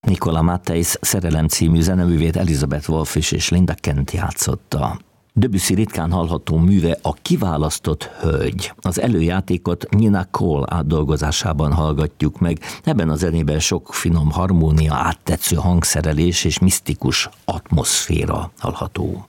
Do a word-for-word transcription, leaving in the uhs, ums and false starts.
Nicola Matthijs Szerelem című zeneművét Elizabeth Wolff és Linda Kent játszotta. Debussy ritkán hallható műve a Kiválasztott hölgy. Az előjátékot Nina Cole átdolgozásában hallgatjuk meg. Ebben a zenében sok finom harmónia, áttetsző hangszerelés és misztikus atmoszféra hallható.